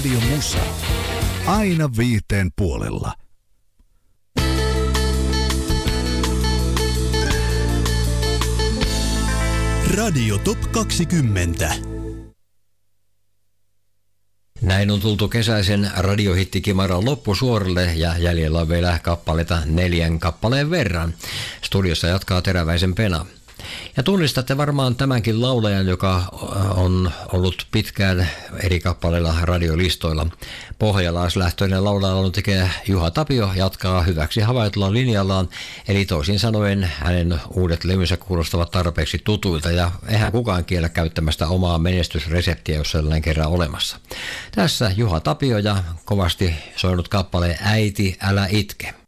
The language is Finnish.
Radio Musa. Aina 5:00. Radio Top 20. Näin on tultu kesäisen radiohittikimaran loppusuoralle ja jäljellä on vielä kappaleita 4 kappaleen verran. Studiossa jatkaa Teräväisen Pena. Ja tunnistatte varmaan tämänkin laulajan, joka on ollut pitkään eri kappaleilla radiolistoilla. Pohjalaislähtöinen laulaja tekee Juha Tapio jatkaa hyväksi havaitulla linjallaan, eli toisin sanoen hänen uudet levynsä kuulostavat tarpeeksi tutuilta ja eihän kukaan kiellä käyttämästä omaa menestysreseptiä, jos sellainen kerran olemassa. Tässä Juha Tapio ja kovasti soinut kappale Äiti, älä itke.